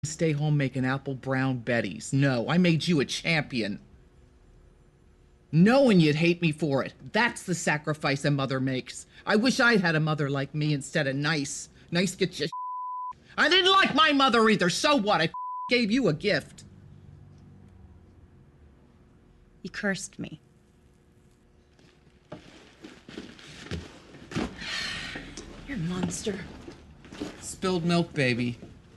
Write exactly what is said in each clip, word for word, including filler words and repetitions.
stay home making apple brown betties. No, I made you a champion. Knowing you'd hate me for it. That's the sacrifice a mother makes. I wish I'd had a mother like me instead of nice. Nice gets you. I didn't like my mother either. So what? I gave you a gift. You cursed me. You're a monster. Spilled milk, baby.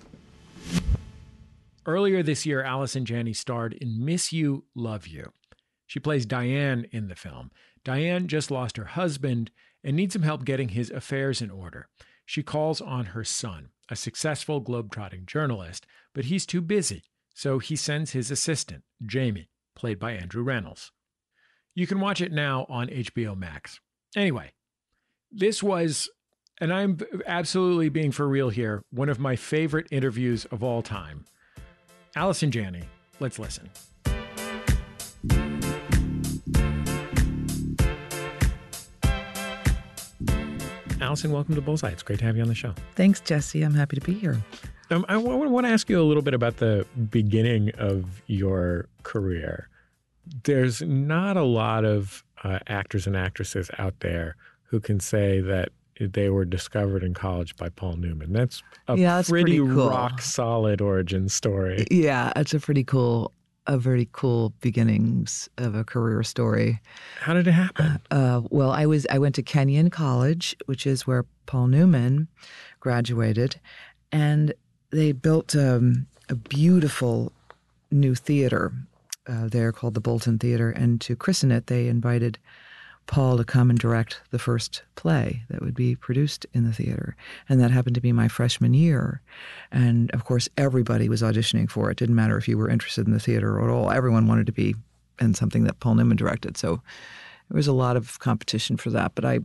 Earlier this year, Allison Janney starred in Miss You, Love You. She plays Diane in the film. Diane just lost her husband and needs some help getting his affairs in order. She calls on her son, a successful globetrotting journalist, but he's too busy, so he sends his assistant, Jamie, played by Andrew Rannells. You can watch it now on H B O Max. Anyway, this was, and I'm absolutely being for real here, one of my favorite interviews of all time. Allison Janney, let's listen. Allison, welcome to Bullseye. It's great to have you on the show. Thanks, Jesse. I'm happy to be here. Um, I w- want to ask you a little bit about the beginning of your career. There's not a lot of uh, actors and actresses out there who can say that they were discovered in college by Paul Newman. That's a yeah, that's pretty, pretty cool. rock solid origin story. Yeah, it's a pretty cool, a very cool beginnings of a career story. How did it happen? Uh, well, I was I went to Kenyon College, which is where Paul Newman graduated, and they built um, a beautiful new theater uh, there called the Bolton Theater. And to christen it, they invited Paul to come and direct the first play that would be produced in the theater. And that happened to be my freshman year. And of course, everybody was auditioning for it. Didn't matter if you were interested in the theater at all. Everyone wanted to be in something that Paul Newman directed. So there was a lot of competition for that. But I,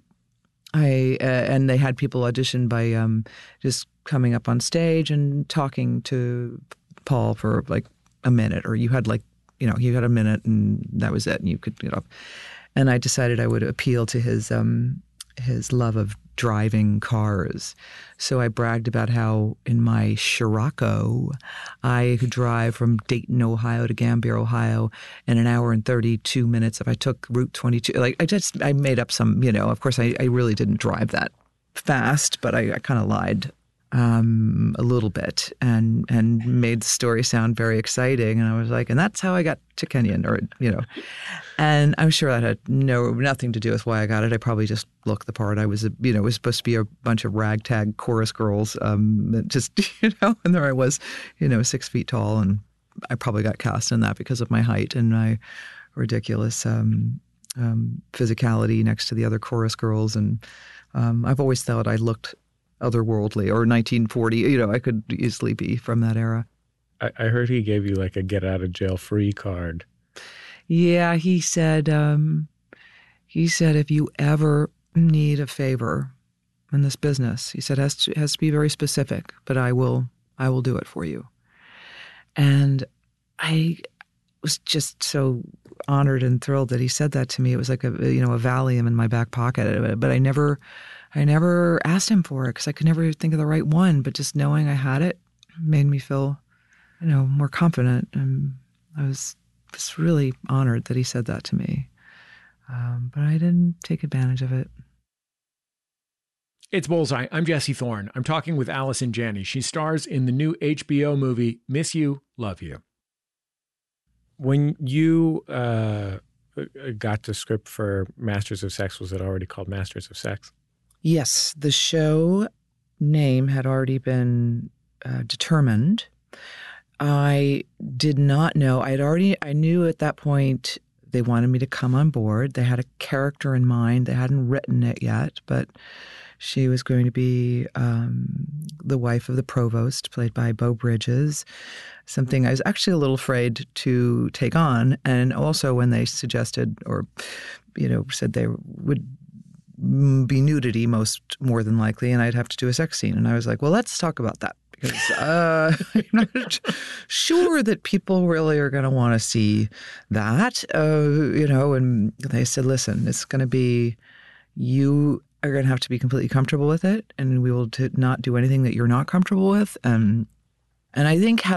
I uh, and they had people audition by um, just coming up on stage and talking to Paul for like a minute, or you had like, you know, you had a minute and that was it. And you could get up. And I decided I would appeal to his um, his love of driving cars. So I bragged about how in my Scirocco, I could drive from Dayton, Ohio to Gambier, Ohio in an hour and thirty-two minutes if I took Route twenty-two. Like I just, I made up some, you know, of course I, I really didn't drive that fast, but I, I kind of lied um, a little bit and and made the story sound very exciting. And I was like, and that's how I got to Kenyon, or, you know. And I'm sure that had no nothing to do with why I got it. I probably just looked the part. I was, a, you know, it was supposed to be a bunch of ragtag chorus girls, um, just, you know, and there I was, you know, six feet tall. And I probably got cast in that because of my height and my ridiculous um, um, physicality next to the other chorus girls. And um, I've always thought I looked otherworldly, or nineteen forty, you know, I could easily be from that era. I, I heard he gave you like a get out of jail free card. Yeah, he said, um, he said, if you ever need a favor in this business, he said, it has to, it has to be very specific, but I will, I will do it for you. And I was just so honored and thrilled that he said that to me. It was like a, you know, a Valium in my back pocket, but I never, I never asked him for it because I could never think of the right one. But just knowing I had it made me feel, you know, more confident. And I was was really honored that he said that to me. Um, but I didn't take advantage of it. It's Bullseye. I'm Jesse Thorne. I'm talking with Allison Janney. She stars in the new H B O movie, Miss You, Love You. When you uh, got the script for Masters of Sex, was it already called Masters of Sex? Yes, the show name had already been uh, determined. I did not know. I had already, I knew at that point they wanted me to come on board. They had a character in mind. They hadn't written it yet, but she was going to be um, the wife of the provost, played by Beau Bridges, something I was actually a little afraid to take on. And also when they suggested or, you know, said they would be nudity most more than likely, and I'd have to do a sex scene. And I was like, well, let's talk about that. Because uh, I'm not sure that people really are going to want to see that, uh, you know. And they said, listen, it's going to be, you are going to have to be completely comfortable with it, and we will t- not do anything that you're not comfortable with. And And I think had